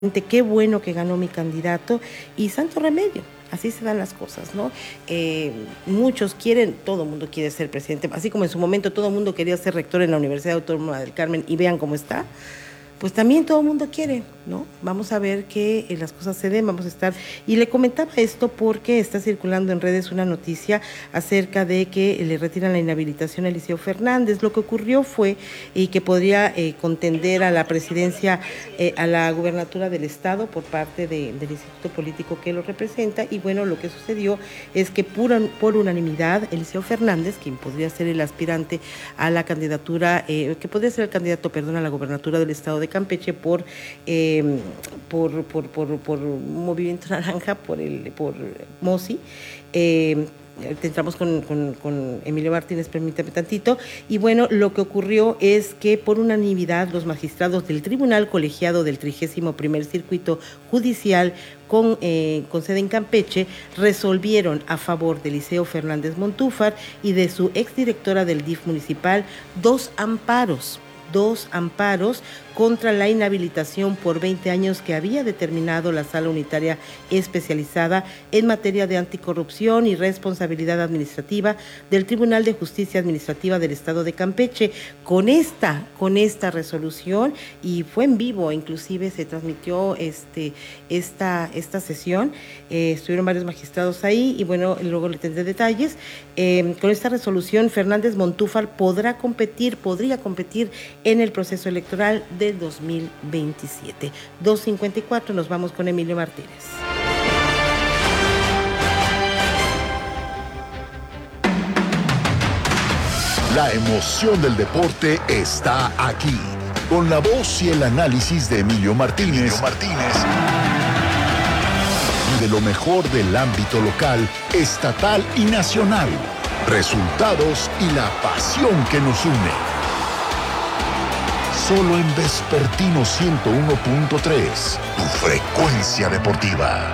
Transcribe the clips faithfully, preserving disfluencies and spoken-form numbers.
Qué bueno que ganó mi candidato y santo remedio, así se dan las cosas, ¿no? Eh, muchos quieren, todo el mundo quiere ser presidente, así como en su momento todo el mundo quería ser rector en la Universidad Autónoma del Carmen y vean cómo está, pues también todo el mundo quiere, ¿no? Vamos a ver que eh, las cosas se den, vamos a estar... Y le comentaba esto porque está circulando en redes una noticia acerca de que le retiran la inhabilitación a Eliseo Fernández. Lo que ocurrió fue y que podría eh, contender a la presidencia, eh, a la gubernatura del estado por parte de, del instituto político que lo representa. Y bueno, lo que sucedió es que por, por unanimidad Eliseo Fernández, quien podría ser el aspirante a la candidatura, eh, que podría ser el candidato, perdón, a la gubernatura del estado de Campeche por, eh, por, por, por, por Movimiento Naranja, por, el, por Mosi, eh, entramos con, con, con Emilio Martínez, permítame tantito, y bueno, lo que ocurrió es que por unanimidad los magistrados del Tribunal Colegiado del trigésimo primer Circuito Judicial con, eh, con sede en Campeche resolvieron a favor de Eliseo Fernández Montúfar y de su exdirectora del D I F municipal dos amparos, dos amparos contra la inhabilitación por veinte años que había determinado la Sala Unitaria Especializada en materia de anticorrupción y responsabilidad administrativa del Tribunal de Justicia Administrativa del Estado de Campeche. Con esta, con esta resolución, y fue en vivo, inclusive se transmitió este, esta, esta sesión, eh, estuvieron varios magistrados ahí y bueno, luego le tendré detalles. Eh, con esta resolución, Fernández Montúfar podrá competir, podría competir en el proceso electoral del dos mil veintisiete. dos cincuenta y cuatro, nos vamos con Emilio Martínez. La emoción del deporte está aquí, con la voz y el análisis de Emilio Martínez, Emilio Martínez. Y de lo mejor del ámbito local, estatal y nacional. Resultados y la pasión que nos une. Solo en Vespertino ciento uno punto tres, tu frecuencia deportiva.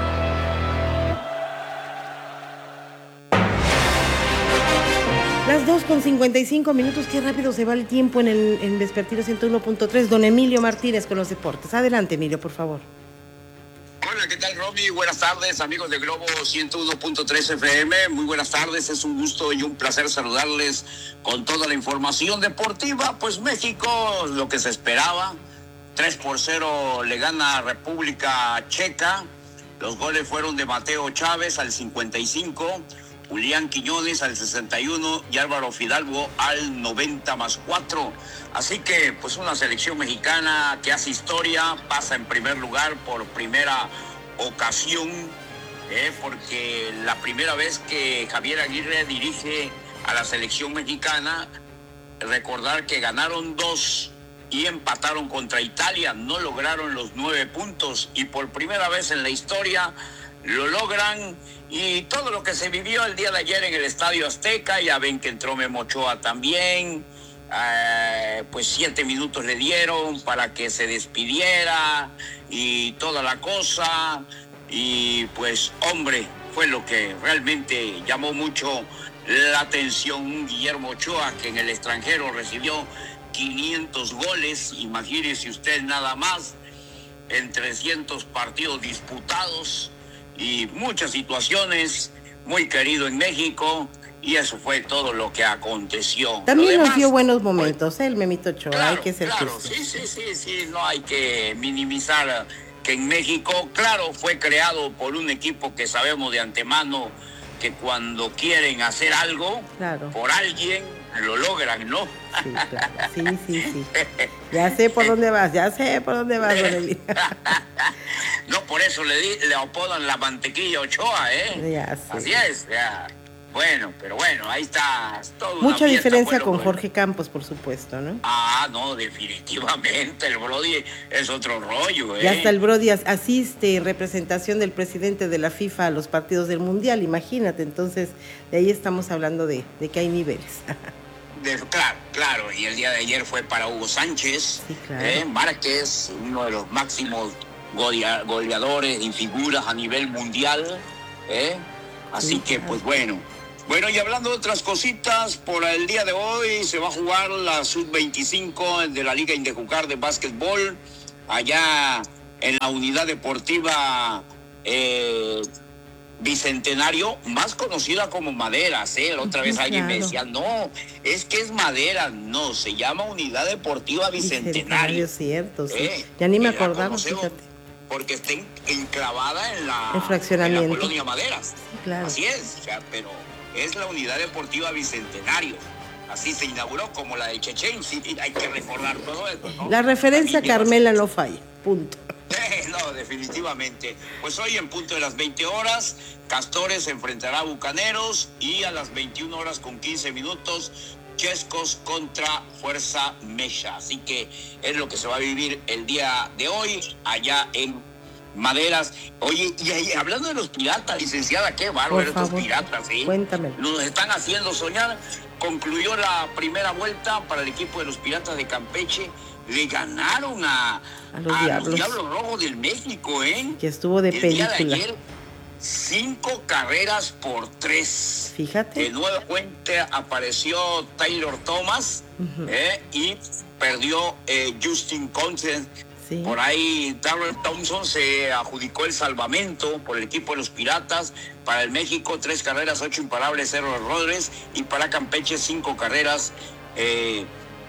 Las dos con cincuenta y cinco minutos, qué rápido se va el tiempo en, el, en Vespertino ciento uno punto tres. Don Emilio Martínez con los deportes. Adelante, Emilio, por favor. Hola, ¿qué tal, Romy? Buenas tardes, amigos de Globo ciento uno punto tres F M. Muy buenas tardes, es un gusto y un placer saludarles con toda la información deportiva. Pues México, lo que se esperaba, tres por cero le gana a República Checa. Los goles fueron de Mateo Chávez al cincuenta y cinco, Julián Quiñones al sesenta y uno y Álvaro Fidalgo al noventa más cuatro. Así que, pues, una selección mexicana que hace historia, pasa en primer lugar por primera ocasión, eh, porque la primera vez que Javier Aguirre dirige a la selección mexicana, recordar que ganaron dos y empataron contra Italia, no lograron los nueve puntos y por primera vez en la historia lo logran. Y todo lo que se vivió el día de ayer en el Estadio Azteca, ya ven que entró Memo Ochoa también, eh, pues siete minutos le dieron para que se despidiera y toda la cosa, y pues hombre, fue lo que realmente llamó mucho la atención. Un Guillermo Ochoa que en el extranjero recibió quinientos goles, imagínese usted nada más, en trescientos partidos disputados y muchas situaciones, muy querido en México, y eso fue todo lo que aconteció. También demás, nos dio buenos momentos, pues, el Memito Ochoa, claro, hay que ser claro, justo. sí, sí, sí, sí, no hay que minimizar que en México, claro, fue creado por un equipo que sabemos de antemano que cuando quieren hacer algo, claro, por alguien, lo logran, ¿no? Sí, claro, sí, sí, sí. Ya sé por dónde vas, ya sé por dónde vas, don Emilio. No, por eso le, di, le apodan la mantequilla Ochoa, ¿eh? Ya sé. Así es, ya. Bueno, pero bueno, ahí está. Todo Mucha una fiesta, diferencia bueno, con bueno. Jorge Campos, por supuesto, ¿no? Ah, no, definitivamente, el Brody es otro rollo, ¿eh? Y hasta el Brody asiste en representación del presidente de la FIFA a los partidos del Mundial, imagínate. Entonces, de ahí estamos hablando de, de que hay niveles. De, claro, claro, y el día de ayer fue para Hugo Sánchez, sí, claro. eh, Márquez, uno de los máximos golea, goleadores y figuras a nivel mundial, eh, así sí, que claro. Pues bueno, bueno, y hablando de otras cositas, por el día de hoy se va a jugar la sub veinticinco de la Liga Indejucar de básquetbol, allá en la unidad deportiva eh, Bicentenario, más conocida como Maderas, ¿eh? La otra vez Claro. alguien me decía, no, es que es Madera, no, se llama Unidad Deportiva Bicentenario. Bicentenario, cierto, sí. ¿Eh? Ya ni me Y la acordaba, conocemos fíjate. Porque está en- enclavada en la, El fraccionamiento. en la colonia Maderas. Sí, claro. Así es, o sea, pero es la Unidad Deportiva Bicentenario. Así se inauguró como la de Chechen, sí, hay que recordar todo eso, ¿no? La referencia a Aquí llevas- Carmela no falla, punto. Eh, no, definitivamente. Pues hoy en punto de las veinte horas, Castores enfrentará a Bucaneros y a las veintiuna horas con quince minutos, Chescos contra Fuerza Mecha. Así que es lo que se va a vivir el día de hoy allá en Maderas. Oye, y ahí, hablando de los piratas, licenciada, qué bárbaro Por estos favor, piratas, ¿sí? cuéntamelo. Nos están haciendo soñar. Concluyó la primera vuelta para el equipo de los Piratas de Campeche. Le ganaron a, A los Diablos. Diablos Rojos del México, ¿eh? Que estuvo de El día de película. ayer, cinco carreras por tres. Fíjate. De nueva cuenta apareció Taylor Thomas, Ujú. ¿eh? Y perdió eh, Justin Consent. Sí. Por ahí Darrell Thompson se adjudicó el salvamento por el equipo de los Piratas. Para el México, tres carreras, ocho imparables, cero errores. Y para Campeche, cinco carreras, eh,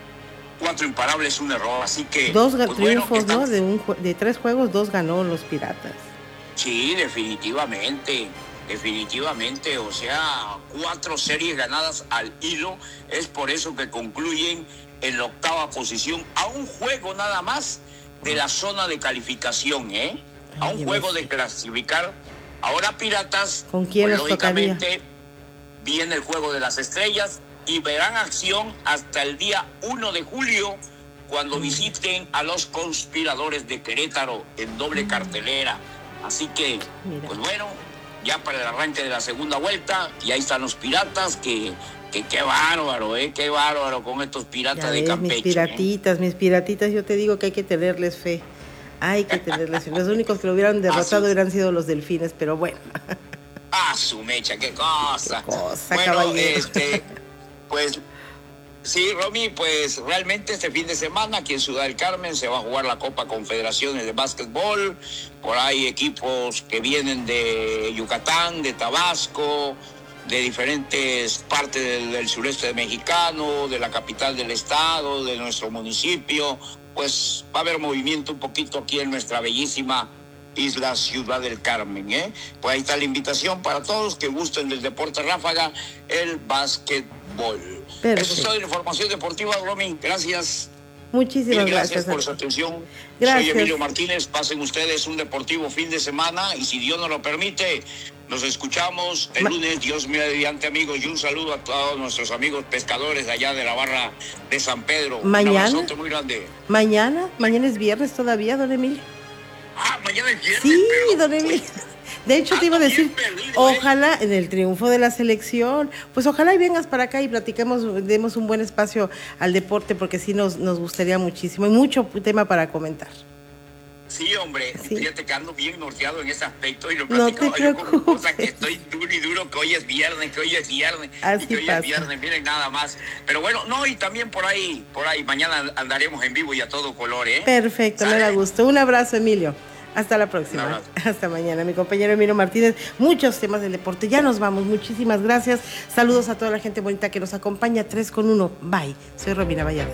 cuatro imparables, un error. Así que... Dos ga- pues, bueno, triunfos, están- ¿no? De, un, jue- de tres juegos, dos ganó los Piratas. Sí, definitivamente, definitivamente, o sea, cuatro series ganadas al hilo, es por eso que concluyen en la octava posición, a un juego nada más de la zona de calificación, ¿eh? A Ay, un Dios juego mío. de clasificar. Ahora Piratas, ¿Con quién pues, les tocaría? lógicamente, viene el juego de las estrellas y verán acción hasta el día uno de julio, cuando visiten a los Conspiradores de Querétaro en doble cartelera. Así que, Mira. pues bueno, ya para el arranque de la segunda vuelta, y ahí están los Piratas, que, que qué bárbaro, ¿eh? Qué bárbaro con estos Piratas Ya de ves, Campeche. mis ¿eh? piratitas, mis piratitas, yo te digo que hay que tenerles fe. Hay que tenerles fe. Los únicos que lo hubieran derrotado Así. hubieran sido los Delfines, pero bueno. Ah, su mecha, qué cosa. Qué cosa, bueno, caballero. este, pues, sí, Romy, pues realmente este fin de semana aquí en Ciudad del Carmen se va a jugar la Copa Confederaciones de Básquetbol. Por ahí equipos que vienen de Yucatán, de Tabasco, de diferentes partes del, del sureste mexicano, de la capital del estado, de nuestro municipio. Pues va a haber movimiento un poquito aquí en nuestra bellísima isla Ciudad del Carmen, ¿eh? Pues ahí está la invitación para todos que gusten del deporte ráfaga, el básquetbol. Perfecto. Eso es toda la información deportiva, Romy. Gracias. Muchísimas Mil gracias, gracias. por su atención. Gracias. Soy Emilio Martínez. Pasen ustedes un deportivo fin de semana y si Dios nos lo permite, nos escuchamos el Ma- lunes, Dios mediante, amigos, y un saludo a todos nuestros amigos pescadores allá de la barra de San Pedro. ¿Mañana? Un abrazote muy grande. Mañana, mañana es viernes todavía, don Emilio. Ah, mañana es viernes. Sí, pero- don Emilio. De hecho, te iba a Ando decir, bien perdido, ¿eh? ojalá en el triunfo de la selección, pues ojalá y vengas para acá y platiquemos, demos un buen espacio al deporte, porque sí nos, nos gustaría muchísimo. Hay mucho tema para comentar. Sí, hombre, Sí. fíjate que ando bien norteado en ese aspecto y lo No te platicaba yo con mi esposa, preocupes. que estoy duro y duro, que hoy es viernes, que hoy es viernes, Así y que hoy pasa. es viernes, miren nada más. Pero bueno, no, y también por ahí, por ahí, mañana andaremos en vivo y a todo color, ¿eh? Perfecto, me da ¿Sale? gusto. Un abrazo, Emilio. Hasta la Un próxima. abrazo. Hasta mañana. Mi compañero Emilio Martínez, muchos temas del deporte. Ya nos vamos. Muchísimas gracias. Saludos a toda la gente bonita que nos acompaña. tres con uno. Bye. Soy Romina Valladares.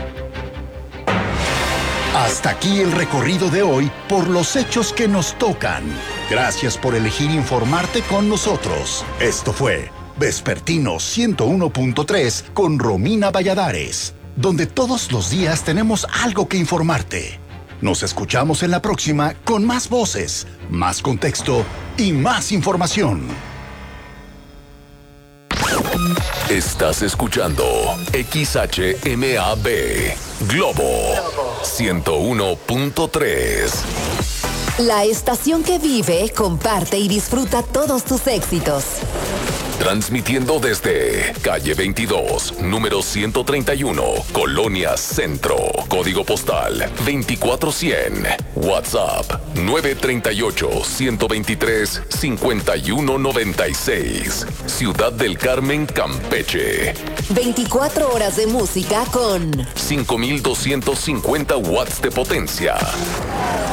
Hasta aquí el recorrido de hoy por los hechos que nos tocan. Gracias por elegir informarte con nosotros. Esto fue Vespertino ciento uno punto tres con Romina Valladares, donde todos los días tenemos algo que informarte. Nos escuchamos en la próxima con más voces, más contexto y más información. Estás escuchando X H M A B Globo ciento uno punto tres. La estación que vive, comparte y disfruta todos tus éxitos. Transmitiendo desde calle veintidós, número ciento treinta y uno, Colonia Centro, código postal veinticuatro cien, WhatsApp nueve tres ocho, uno dos tres, cinco uno nueve seis, Ciudad del Carmen, Campeche. veinticuatro horas de música con cinco mil doscientos cincuenta watts de potencia.